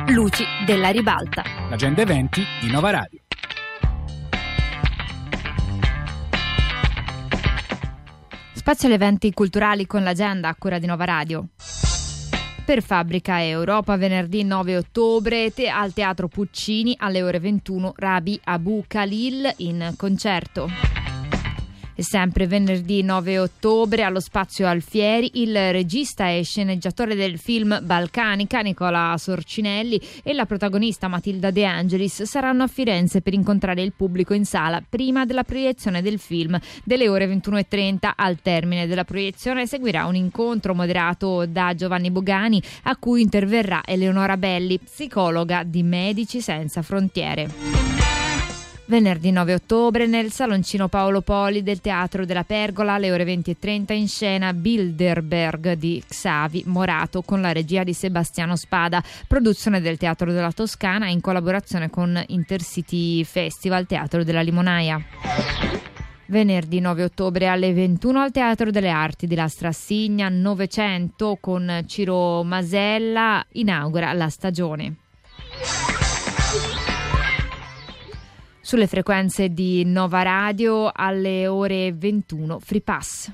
Luci della ribalta. L'agenda eventi di Nova Radio. Spazio agli eventi culturali con l'agenda a cura di Nova Radio. Per Fabbrica Europa, venerdì 9 ottobre, al Teatro Puccini alle ore 21, Rabi Abu Khalil in concerto. E sempre venerdì 9 ottobre allo Spazio Alfieri il regista e sceneggiatore del film Balcanica Nicola Sorcinelli e la protagonista Matilda De Angelis saranno a Firenze per incontrare il pubblico in sala prima della proiezione del film. Delle ore 21:30 al termine della proiezione seguirà un incontro moderato da Giovanni Bogani a cui interverrà Eleonora Belli, psicologa di Medici Senza Frontiere. Venerdì 9 ottobre nel saloncino Paolo Poli del Teatro della Pergola alle ore 20:30 in scena Bilderberg di Xavi Morato con la regia di Sebastiano Spada, produzione del Teatro della Toscana in collaborazione con Intercity Festival Teatro della Limonaia. Venerdì 9 ottobre alle 21 al Teatro delle Arti di Lastra Assigna, Novecento con Ciro Masella inaugura la stagione. Sulle frequenze di Nova Radio alle ore 21 Free Pass.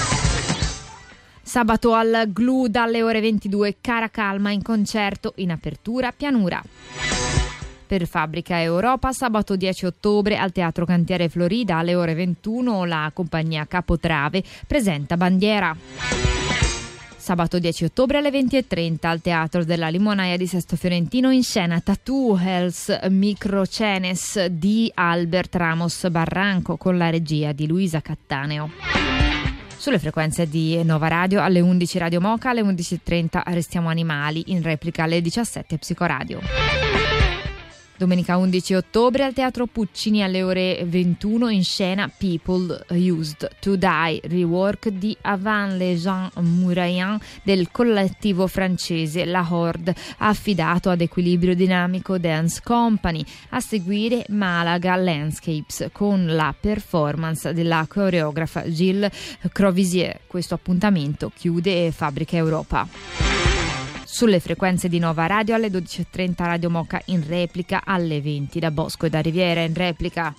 Sabato al Glu dalle ore 22 Cara Calma in concerto in apertura Pianura. Per Fabbrica Europa sabato 10 ottobre al Teatro Cantiere Florida alle ore 21 la compagnia Capotrave presenta Bandiera. Sabato 10 ottobre alle 20:30 al Teatro della Limonaia di Sesto Fiorentino in scena Tattoo Health Microcenes di Albert Ramos Barranco con la regia di Luisa Cattaneo. Sulle frequenze di Nova Radio alle 11 Radio Moca, alle 11:30 Restiamo Animali, in replica alle 17 Psicoradio. Domenica 11 ottobre al Teatro Puccini alle ore 21 in scena People Used to Die, rework di Avant les gens mourants del collettivo francese La Horde, affidato ad Equilibrio Dinamico Dance Company. A seguire Malaga Landscapes con la performance della coreografa Gilles Crovisier. Questo appuntamento chiude Fabbrica Europa. Sulle frequenze di Nova Radio alle 12:30 Radio Moca in replica, alle 20 da Bosco e da Riviera in replica.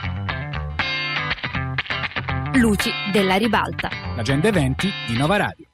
Luci della ribalta. L'agenda eventi di Nova Radio.